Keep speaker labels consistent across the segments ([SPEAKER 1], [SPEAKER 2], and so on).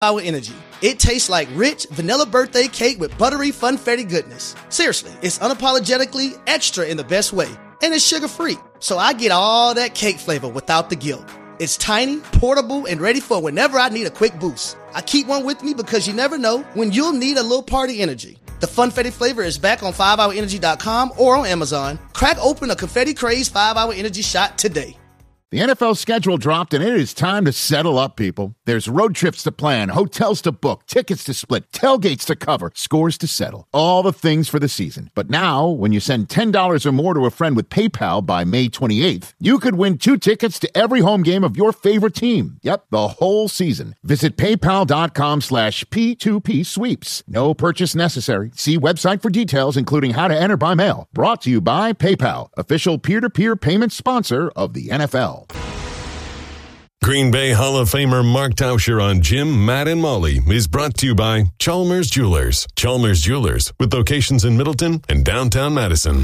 [SPEAKER 1] Hour Energy. It tastes like rich vanilla birthday cake with buttery funfetti goodness. Seriously, it's unapologetically extra in the best way. And it's sugar-free, so I get all that cake flavor without the guilt. It's tiny, portable, and ready for whenever I need a quick boost. I keep one with me because you never know when you'll need a little party energy. The Funfetti flavor is back on 5hourenergy.com or on Amazon. Crack open a Confetti Craze 5-Hour Energy shot today.
[SPEAKER 2] The NFL schedule dropped, and it is time to settle up, people. There's road trips to plan, hotels to book, tickets to split, tailgates to cover, scores to settle. All the things for the season. But now, when you send $10 or more to a friend with PayPal by May 28th, you could win 2 tickets to every home game of your favorite team. Yep, the whole season. Visit paypal.com/P2P sweeps. No purchase necessary. See website for details, including how to enter by mail. Brought to you by PayPal, official peer-to-peer payment sponsor of the NFL.
[SPEAKER 3] Green Bay Hall of Famer Mark Tauscher on Jim, Matt, and Molly is brought to you by Chalmers Jewelers. Chalmers Jewelers, with locations in Middleton and downtown Madison.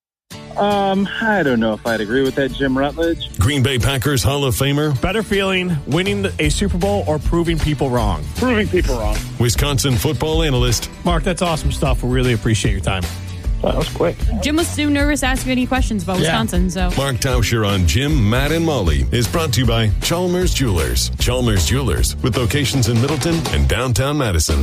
[SPEAKER 4] I don't know if I'd agree with that, Jim Rutledge.
[SPEAKER 3] Green Bay Packers Hall of Famer.
[SPEAKER 5] Better feeling, winning a Super Bowl or proving people wrong?
[SPEAKER 4] Proving people wrong.
[SPEAKER 3] Wisconsin football analyst.
[SPEAKER 5] Mark, that's awesome stuff. We really appreciate your time.
[SPEAKER 4] That was quick.
[SPEAKER 6] Jim was too nervous asking any questions about Wisconsin. So
[SPEAKER 3] Mark Tauscher on Jim, Matt, and Molly is brought to you by Chalmers Jewelers. Chalmers Jewelers, with locations in Middleton and downtown Madison.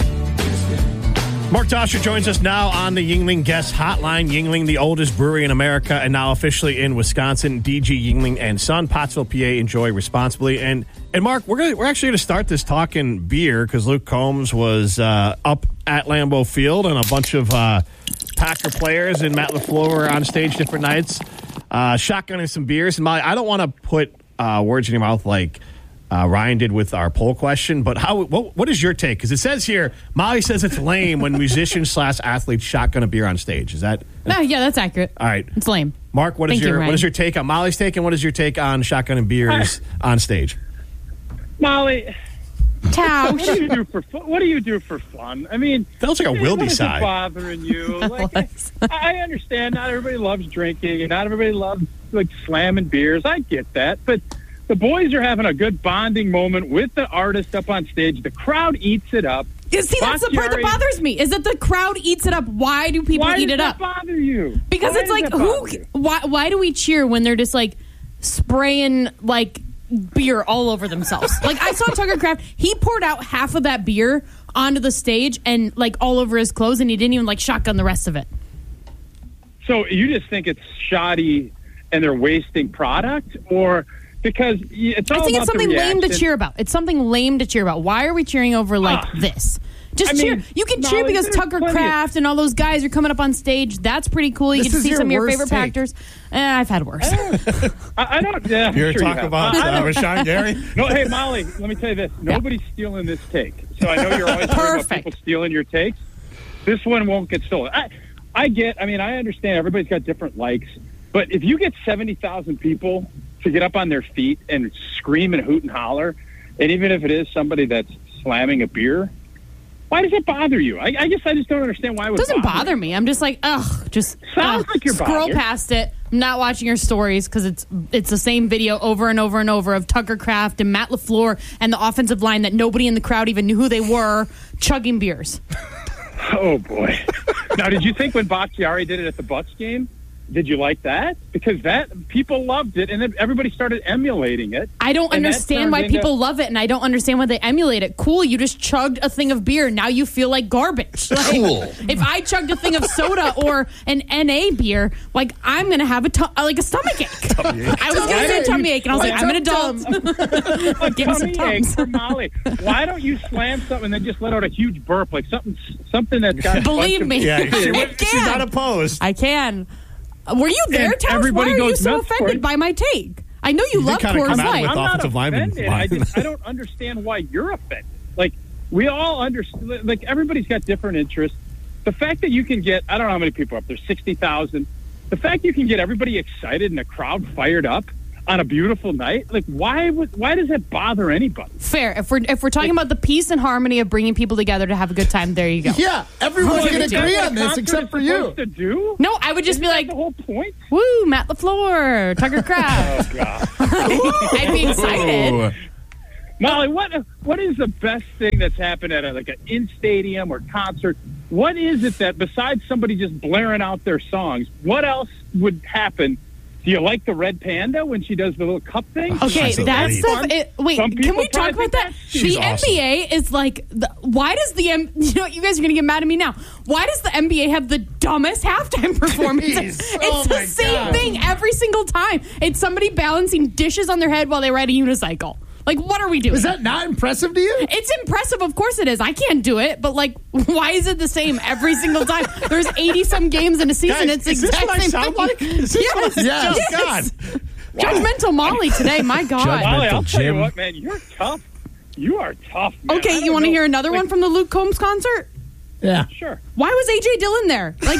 [SPEAKER 5] Mark Tauscher joins us now on the Yuengling Guest Hotline. Yuengling, the oldest brewery in America and now officially in Wisconsin. DG Yuengling and Son, Pottsville, PA. Enjoy responsibly. And Mark, we're actually going to start this talking beer because Luke Combs was up at Lambeau Field and a bunch of Packer players and Matt LaFleur were on stage different nights, shotgunning some beers. And Molly, I don't want to put words in your mouth like Ryan did with our poll question, but what is your take? Because it says here, Molly says it's lame when musicians/athletes shotgun a beer on stage. Is that?
[SPEAKER 6] Yeah, that's accurate.
[SPEAKER 5] All right,
[SPEAKER 6] it's lame.
[SPEAKER 5] Mark, what is your take on Molly's take, and what is your take on shotgunning beers on stage?
[SPEAKER 4] Molly,
[SPEAKER 6] Tausch.
[SPEAKER 4] What do you do for fun? I mean,
[SPEAKER 5] that looks like a Wildy side.
[SPEAKER 4] Bothering you? Like, I understand not everybody loves drinking and not everybody loves like slamming beers. I get that, but the boys are having a good bonding moment with the artist up on stage. The crowd eats it up.
[SPEAKER 6] Yeah, see, that's the part that bothers me, is that the crowd eats it up. Why do people eat it up?
[SPEAKER 4] Why does that bother you?
[SPEAKER 6] Because it's like, why do we cheer when they're just like spraying like beer all over themselves? Like, I saw Tucker Kraft, he poured out half of that beer onto the stage and like all over his clothes, and he didn't even like shotgun the rest of it.
[SPEAKER 4] So you just think it's shoddy and they're wasting product, or because it's all
[SPEAKER 6] I think
[SPEAKER 4] about
[SPEAKER 6] it's something lame to cheer about. It's something lame to cheer about. Why are we cheering over like this? Just cheer. You can cheer because Tucker Kraft and all those guys are coming up on stage. That's pretty cool. You get to see some of your favorite Packers. I've had worse.
[SPEAKER 4] I don't. Yeah,
[SPEAKER 5] you're talking about Rashawn Gary?
[SPEAKER 4] No, hey, Molly, let me tell you this. Nobody's stealing this take. So I know you're always worried about people stealing your takes. This one won't get stolen. I understand everybody's got different likes. But if you get 70,000 people to get up on their feet and scream and hoot and holler, and even if it is somebody that's slamming a beer, why does it bother you? I guess I just don't understand why it would
[SPEAKER 6] doesn't bother me. I'm just like,
[SPEAKER 4] sounds like you're
[SPEAKER 6] scroll
[SPEAKER 4] bothered.
[SPEAKER 6] past it. I'm not watching your stories because it's the same video over and over and over of Tucker Kraft and Matt LaFleur and the offensive line that nobody in the crowd even knew who they were, chugging beers.
[SPEAKER 4] Oh, boy. Now, did you think when Bakhtiari did it at the Bucs game, did you like that? Because that people loved it, and then everybody stared emulating it.
[SPEAKER 6] I don't understand why people love it, and I don't understand why they emulate it. Cool, you just chugged a thing of beer. Now you feel like garbage. Like, cool. If I chugged a thing of soda or an NA beer, like I'm going to have a stomach ache. I was going to say tummy ache, and I was like, I'm an adult. Give me some Tums.
[SPEAKER 4] For Molly. Why don't you slam something and then just let out a huge burp, like something that's got
[SPEAKER 6] Believe me.
[SPEAKER 5] Yeah, she's not opposed.
[SPEAKER 6] I can. Were you there, Towns? Why are you so offended by my take? I know you love Coors Light.
[SPEAKER 4] I'm not offended. I don't understand why you're offended. Like, we all understand. Like, everybody's got different interests. The fact that you can get, I don't know how many people are up there, 60,000. The fact you can get everybody excited and the crowd fired up on a beautiful night, like why does that bother anybody?
[SPEAKER 6] Fair. If we're talking about the peace and harmony of bringing people together to have a good time, there you go.
[SPEAKER 7] Yeah, everyone can agree on this except for you.
[SPEAKER 4] To do?
[SPEAKER 6] No, I would just be like,
[SPEAKER 4] the whole point.
[SPEAKER 6] Woo, Matt LaFleur, Tucker Kraft.
[SPEAKER 4] Oh God,
[SPEAKER 6] I'd be excited.
[SPEAKER 4] Molly, what is the best thing that's happened at an in-stadium or concert? What is it that, besides somebody just blaring out their songs, what else would happen? Do you like the red panda when she does the little cup thing?
[SPEAKER 6] Okay, that stuff. Wait, can we talk about that? The awesome. NBA is like, why does the you know, you guys are going to get mad at me now. Why does the NBA have the dumbest halftime performance? It's the same thing every single time. It's somebody balancing dishes on their head while they ride a unicycle. Like, what are we doing?
[SPEAKER 7] Is that not impressive to you?
[SPEAKER 6] It's impressive. Of course it is. I can't do it. But, like, why is it the same every single time? There's 80-some games in a season.
[SPEAKER 5] Guys,
[SPEAKER 6] it's the exact same thing.
[SPEAKER 5] Like? Yes.
[SPEAKER 6] God. Wow. Judgmental Molly today. My God.
[SPEAKER 4] Molly, I'll tell you what, man. You're tough. You are tough, man.
[SPEAKER 6] Okay, you want to hear another one from the Luke Combs concert?
[SPEAKER 7] Yeah.
[SPEAKER 4] Sure.
[SPEAKER 6] Why was A.J. Dillon there? Like,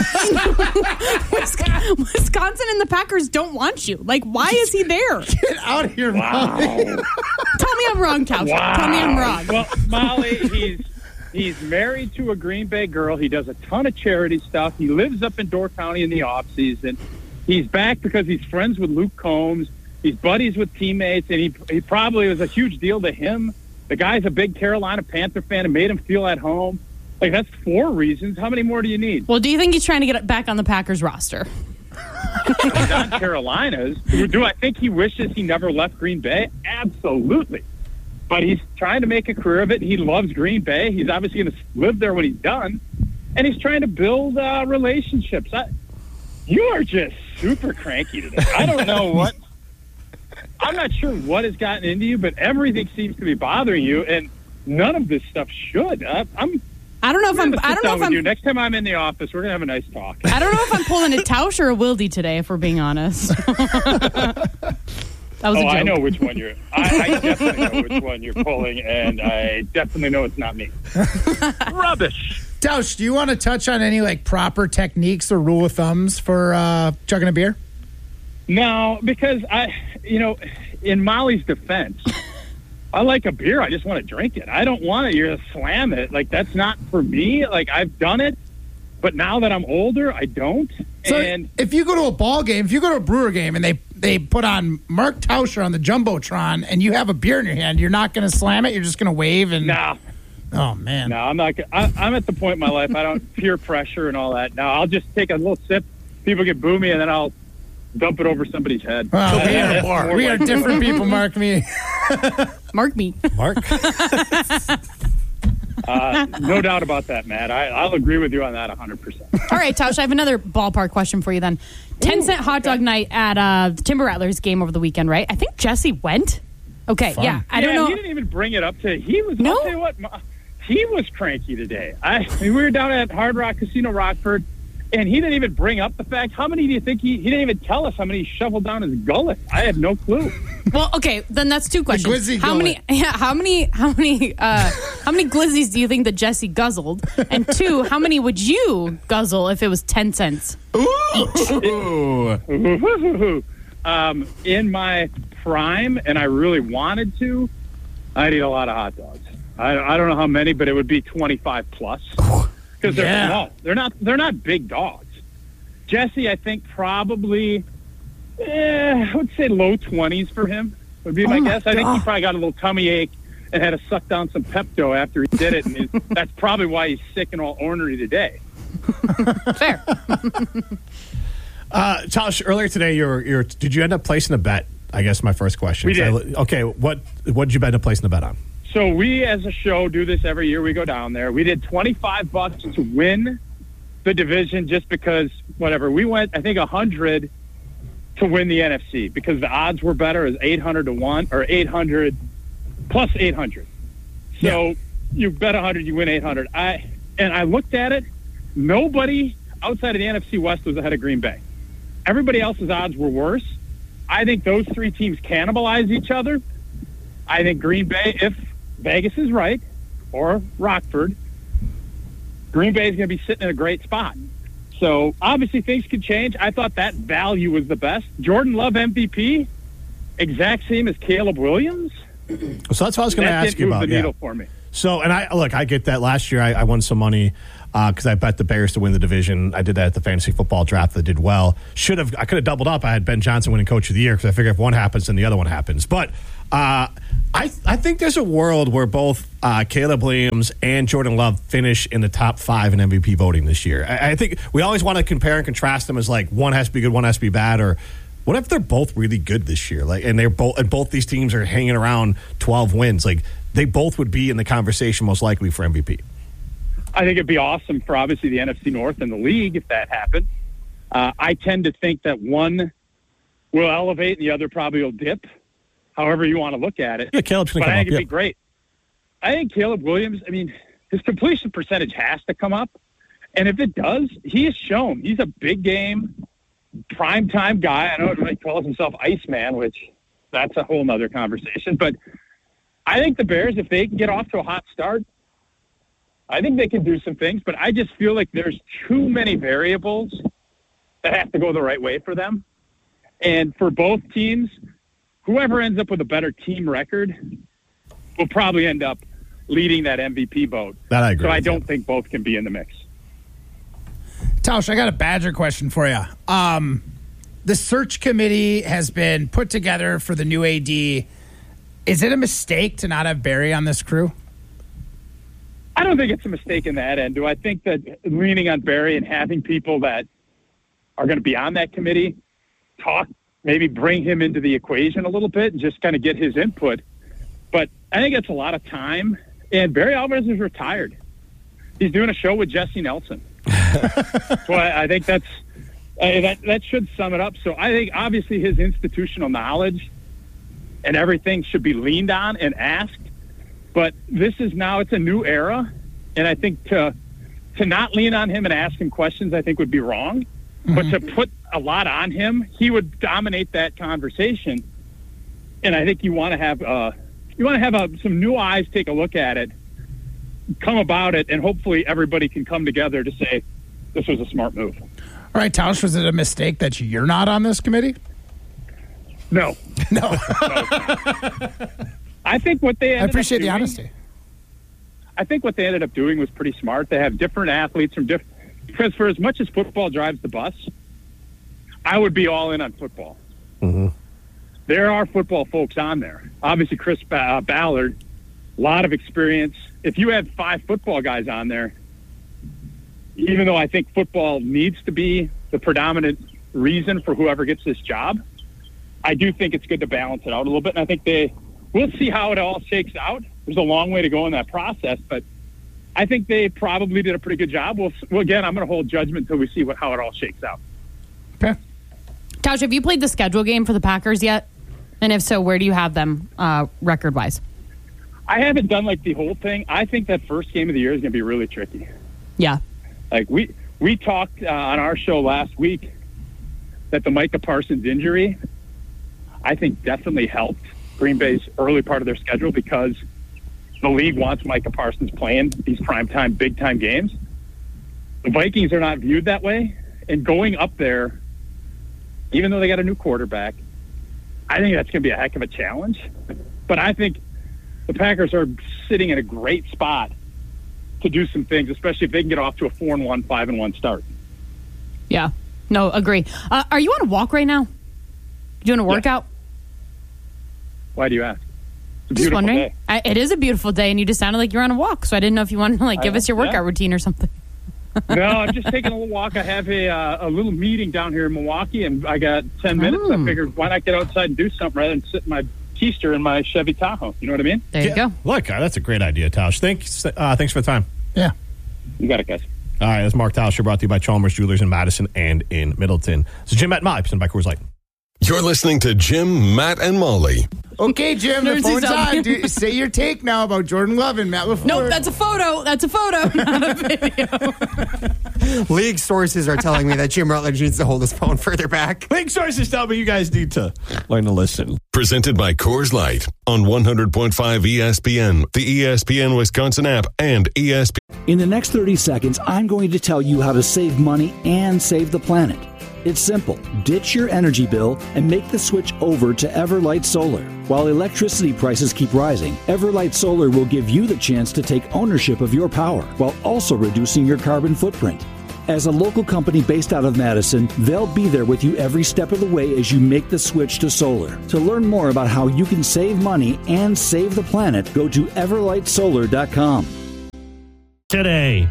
[SPEAKER 6] Wisconsin and the Packers don't want you. Like, why is he there?
[SPEAKER 7] Get out of here, Molly.
[SPEAKER 6] Tell me I'm wrong, Tausch.
[SPEAKER 4] Wow.
[SPEAKER 6] Tell me I'm wrong.
[SPEAKER 4] Well, Molly, he's married to a Green Bay girl. He does a ton of charity stuff. He lives up in Door County in the off season. He's back because he's friends with Luke Combs. He's buddies with teammates, and he probably was a huge deal to him. The guy's a big Carolina Panther fan and made him feel at home. Like, that's 4 reasons. How many more do you need?
[SPEAKER 6] Well, do you think he's trying to get back on the Packers roster?
[SPEAKER 4] He's on Carolina's. Do I think he wishes he never left Green Bay? Absolutely. But he's trying to make a career of it. He loves Green Bay. He's obviously going to live there when he's done. And he's trying to build relationships. You are just super cranky today. I don't know what. I'm not sure what has gotten into you, but everything seems to be bothering you, and none of this stuff should.
[SPEAKER 6] I don't know if I'm.
[SPEAKER 4] Next time I'm in the office, we're gonna have a nice talk.
[SPEAKER 6] I don't know if I'm pulling a Tausch or a Wildy today, if we're being honest. That was a joke.
[SPEAKER 4] I know which one you're. I definitely know which one you're pulling, and I definitely know it's not me. Rubbish.
[SPEAKER 7] Tausch, do you want to touch on any like proper techniques or rule of thumbs for chugging a beer?
[SPEAKER 4] No, because in Molly's defense. I like a beer. I just want to drink it. I don't want to slam it. Like, that's not for me. Like, I've done it, but now that I'm older, I don't.
[SPEAKER 7] So
[SPEAKER 4] and
[SPEAKER 7] if you go to a ball game, if you go to a Brewer game and they put on Mark Tauscher on the Jumbotron and you have a beer in your hand, you're not going to slam it? You're just going to wave and...
[SPEAKER 4] No.
[SPEAKER 7] Oh, man.
[SPEAKER 4] No, I'm not. I'm at the point in my life, I don't peer pressure and all that. No, I'll just take a little sip. People can boo me, and then I'll dump it over somebody's head.
[SPEAKER 7] Well, we are different people, Mark me.
[SPEAKER 6] Mark me.
[SPEAKER 5] Mark?
[SPEAKER 4] No doubt about that, Matt. I'll agree with you on that 100%.
[SPEAKER 6] All right, Tausch, I have another ballpark question for you then. 10-cent hot dog night at the Timber Rattlers game over the weekend, right? I think Jesse went. Okay, fun. Yeah. I don't know.
[SPEAKER 4] He didn't even bring it up to. He was.
[SPEAKER 6] No?
[SPEAKER 4] I'll tell you what. He was cranky today. We were down at Hard Rock Casino Rockford, and he didn't even bring up the fact. How many do you think he didn't even tell us how many he shoveled down his gullet? I had no clue.
[SPEAKER 6] Well, okay, then that's 2 questions.
[SPEAKER 7] The glizzy
[SPEAKER 6] how
[SPEAKER 7] gullet.
[SPEAKER 6] how many glizzies do you think that Jesse guzzled? And 2, how many would you guzzle if it was 10 cents each?
[SPEAKER 4] In my prime, and I really wanted to, I'd eat a lot of hot dogs. I don't know how many, but it would be 25 plus because they're small. They're not big dogs. Jesse, I think probably, I would say low 20s for him would be my guess. I think he probably got a little tummy ache and had to suck down some Pepto after he did it, and that's probably why he's sick and all ornery today.
[SPEAKER 6] Fair.
[SPEAKER 5] Tausch, earlier today, did you end up placing a bet? I guess my first question.
[SPEAKER 4] We did.
[SPEAKER 5] Okay, what did you end up placing a bet on?
[SPEAKER 4] So we, as a show, do this every year. We go down there. We did $25 to win the division just because, whatever. We went, I think, 100 to win the NFC because the odds were better as 800 to 1 or 800 plus 800. So you bet 100, you win 800. I looked at it. Nobody outside of the NFC West was ahead of Green Bay. Everybody else's odds were worse. I think those 3 teams cannibalize each other. I think Green Bay, if Vegas is right, or Rockford, Green Bay is going to be sitting in a great spot. So, obviously, things could change. I thought that value was the best. Jordan Love MVP, exact same as Caleb Williams.
[SPEAKER 5] So that's what I was going to ask you about.
[SPEAKER 4] That didn't move the needle for me.
[SPEAKER 5] So, and I get that. Last year I won some money because I bet the Bears to win the division. I did that at the fantasy football draft. That did well. I could have doubled up. I had Ben Johnson winning Coach of the Year because I figure if one happens, then the other one happens. But I think there's a world where both Caleb Williams and Jordan Love finish in the top 5 in MVP voting this year. I think we always want to compare and contrast them as like one has to be good, one has to be bad, or what if they're both really good this year? Like, and both these teams are hanging around 12 wins. Like, they both would be in the conversation most likely for MVP.
[SPEAKER 4] I think it'd be awesome for obviously the NFC North and the league if that happened. I tend to think that one will elevate and the other probably will dip. However you want to look at it.
[SPEAKER 5] Yeah, Caleb's going to come up.
[SPEAKER 4] I think it'd be great. I think Caleb Williams, his completion percentage has to come up. And if it does, he has shown he's a big game, primetime guy. I know he calls himself Iceman, which that's a whole nother conversation. But I think the Bears, if they can get off to a hot start, I think they can do some things. But I just feel like there's too many variables that have to go the right way for them. And for both teams, whoever ends up with a better team record will probably end up leading that MVP vote.
[SPEAKER 5] That I agree.
[SPEAKER 4] So I don't think both can be in the mix.
[SPEAKER 7] Tausch, I got a Badger question for you. The search committee has been put together for the new AD. Is it a mistake to not have Barry on this crew?
[SPEAKER 4] I don't think it's a mistake in that end. Do I think that leaning on Barry and having people that are going to be on that committee talk, maybe bring him into the equation a little bit and just kind of get his input. But I think it's a lot of time. And Barry Alvarez is retired. He's doing a show with Jesse Nelson. So I think that should sum it up. So I think obviously his institutional knowledge and everything should be leaned on and asked. But this is now, it's a new era. And I think to not lean on him and ask him questions, I think would be wrong. Mm-hmm. But to put a lot on him, he would dominate that conversation. And I think you want to have some new eyes take a look at it, come about it, and hopefully everybody can come together to say this was a smart move.
[SPEAKER 7] All right, Tausch, was it a mistake that you're not on this committee?
[SPEAKER 4] No. I think what they ended
[SPEAKER 7] I appreciate
[SPEAKER 4] up doing,
[SPEAKER 7] the honesty.
[SPEAKER 4] I think what they ended up doing was pretty smart. They have different athletes from different. Because for as much as football drives the bus, I would be all in on football.
[SPEAKER 5] Mm-hmm.
[SPEAKER 4] There are football folks on there. Obviously, Chris Ballard, a lot of experience. If you had 5 football guys on there, even though I think football needs to be the predominant reason for whoever gets this job, I do think it's good to balance it out a little bit. And I think we'll see how it all shakes out. There's a long way to go in that process, but I think they probably did a pretty good job. Well, again, I'm going to hold judgment until we see how it all shakes out.
[SPEAKER 7] Okay.
[SPEAKER 6] Tausch, have you played the schedule game for the Packers yet? And if so, where do you have them record-wise?
[SPEAKER 4] I haven't done the whole thing. I think that first game of the year is going to be really tricky.
[SPEAKER 6] Yeah.
[SPEAKER 4] We talked on our show last week that the Micah Parsons injury, I think, definitely helped Green Bay's early part of their schedule because the league wants Micah Parsons playing these primetime, big-time games. The Vikings are not viewed that way. And going up there, even though they got a new quarterback, I think that's going to be a heck of a challenge. But I think the Packers are sitting in a great spot to do some things, especially if they can get off to a 4-1, 5-1 start.
[SPEAKER 6] Yeah. No, agree. Are you on a walk right now? You doing a workout?
[SPEAKER 4] Why do you ask?
[SPEAKER 6] Just wondering. It is a beautiful day, and you just sounded like you're on a walk, so I didn't know if you wanted to give us your workout routine or something.
[SPEAKER 4] No, I'm just taking a little walk. I have a little meeting down here in Milwaukee, and I got 10 minutes. I figured, why not get outside and do something rather than sit in my keister in my Chevy Tahoe? You know what I mean?
[SPEAKER 6] There you go.
[SPEAKER 5] Look, that's a great idea, Tausch. Thanks for the time.
[SPEAKER 7] Yeah.
[SPEAKER 4] You got it, guys.
[SPEAKER 5] All right, that's Mark Tauscher, brought to you by Chalmers Jewelers in Madison and in Middleton. So Jim, Matt, Molly, presented by Coors Light.
[SPEAKER 3] You're listening to Jim, Matt, and Molly.
[SPEAKER 7] Okay, Jim, the phone's on. Say your take now about Jordan Love and Matt LaFleur.
[SPEAKER 6] Nope, that's a photo. That's a photo, not a
[SPEAKER 8] video. League sources are telling me that Jim Rutledge needs to hold his phone further back.
[SPEAKER 5] League sources tell me you guys need to learn to listen.
[SPEAKER 3] Presented by Coors Light on 100.5 ESPN, the ESPN Wisconsin app, and ESPN.
[SPEAKER 9] In the next 30 seconds, I'm going to tell you how to save money and save the planet. It's simple. Ditch your energy bill and make the switch over to Everlight Solar. While electricity prices keep rising, Everlight Solar will give you the chance to take ownership of your power while also reducing your carbon footprint. As a local company based out of Madison, they'll be there with you every step of the way as you make the switch to solar. To learn more about how you can save money and save the planet, go to everlightsolar.com.
[SPEAKER 10] Today.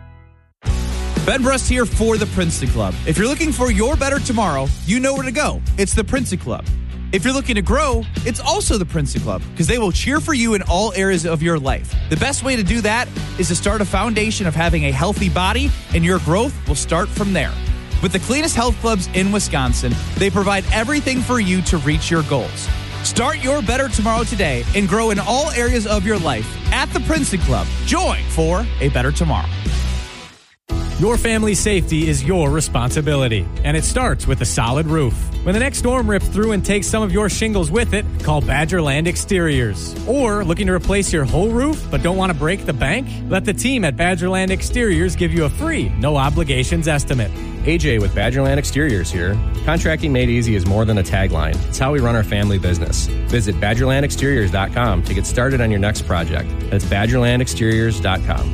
[SPEAKER 10] Ben Brust here for the Princely Club. If you're looking for your better tomorrow, you know where to go. It's the Princely Club. If you're looking to grow, it's also the Princely Club because they will cheer for you in all areas of your life. The best way to do that is to start a foundation of having a healthy body, and your growth will start from there. With the cleanest health clubs in Wisconsin, they provide everything for you to reach your goals. Start your better tomorrow today and grow in all areas of your life at the Princely Club. Join for a better tomorrow.
[SPEAKER 11] Your family's safety is your responsibility, and it starts with a solid roof. When the next storm rips through and takes some of your shingles with it, call Badgerland Exteriors. Or looking to replace your whole roof but don't want to break the bank? Let the team at Badgerland Exteriors give you a free, no-obligations estimate.
[SPEAKER 12] AJ with Badgerland Exteriors here. Contracting made easy is more than a tagline. It's how we run our family business. Visit BadgerlandExteriors.com to get started on your next project. That's BadgerlandExteriors.com.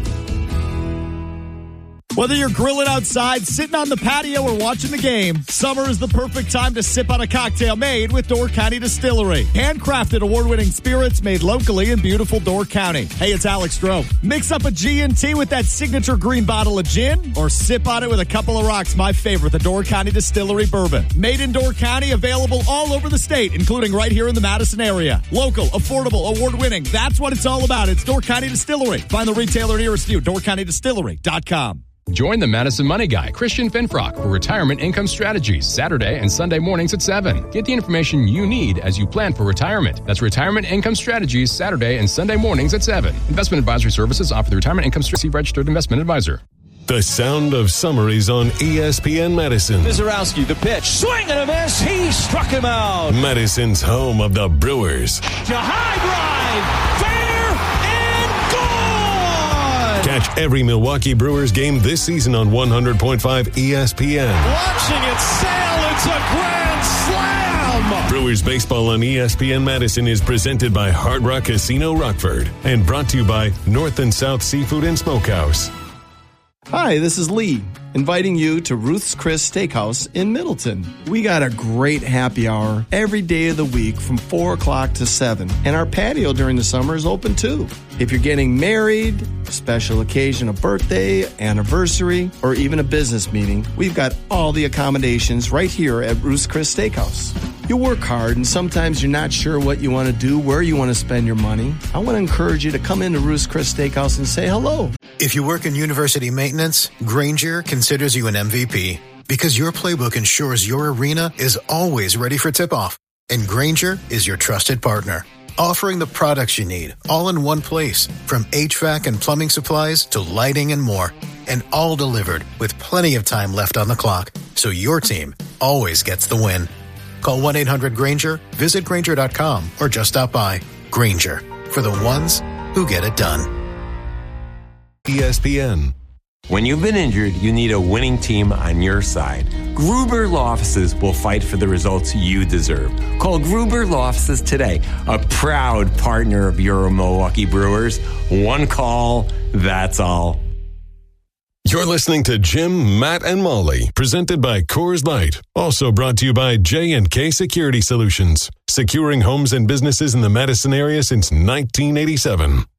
[SPEAKER 13] Whether you're grilling outside, sitting on the patio, or watching the game, summer is the perfect time to sip on a cocktail made with Door County Distillery. Handcrafted award-winning spirits made locally in beautiful Door County. Hey, it's Alex Stroh. Mix up a G&T with that signature green bottle of gin, or sip on it with a couple of rocks, my favorite, the Door County Distillery Bourbon. Made in Door County, available all over the state, including right here in the Madison area. Local, affordable, award-winning. That's what it's all about. It's Door County Distillery. Find the retailer nearest you, doorcountydistillery.com.
[SPEAKER 14] Join the Madison Money Guy, Christian Finfrock, for Retirement Income Strategies, Saturday and Sunday mornings at 7. Get the information you need as you plan for retirement. That's Retirement Income Strategies, Saturday and Sunday mornings at 7. Investment advisory services offered through Retirement Income Strategy Registered Investment Advisor.
[SPEAKER 3] The sound of summer is on ESPN Madison.
[SPEAKER 15] Wizarowski, the pitch, swing and a miss. He struck him out.
[SPEAKER 3] Madison's home of the Brewers.
[SPEAKER 15] To high drive, fair and gone.
[SPEAKER 3] Catch every Milwaukee Brewers game this season on 100.5 ESPN.
[SPEAKER 15] Watching it sail, it's a grand slam.
[SPEAKER 3] Brewers baseball on ESPN Madison is presented by Hard Rock Casino Rockford and brought to you by North and South Seafood and Smokehouse.
[SPEAKER 16] Hi, this is Lee, inviting you to Ruth's Chris Steakhouse in Middleton. We got a great happy hour every day of the week from 4 o'clock to 7, and our patio during the summer is open too. If you're getting married, a special occasion, a birthday, anniversary, or even a business meeting, we've got all the accommodations right here at Ruth's Chris Steakhouse. You work hard, and sometimes you're not sure what you want to do, where you want to spend your money. I want to encourage you to come into Ruth's Chris Steakhouse and say hello.
[SPEAKER 17] If you work in university maintenance, Grainger considers you an MVP because your playbook ensures your arena is always ready for tip-off. And Grainger is your trusted partner, offering the products you need all in one place, from HVAC and plumbing supplies to lighting and more, and all delivered with plenty of time left on the clock, so your team always gets the win. Call 1-800-GRAINGER, visit Grainger.com, or just stop by. Grainger, for the ones who get it done.
[SPEAKER 3] ESPN.
[SPEAKER 18] When you've been injured, you need a winning team on your side. Gruber Law Offices will fight for the results you deserve. Call Gruber Law Offices today, a proud partner of your Milwaukee Brewers. One call, that's all.
[SPEAKER 3] You're listening to Jim, Matt, and Molly, presented by Coors Light. Also brought to you by J&K Security Solutions, securing homes and businesses in the Madison area since 1987.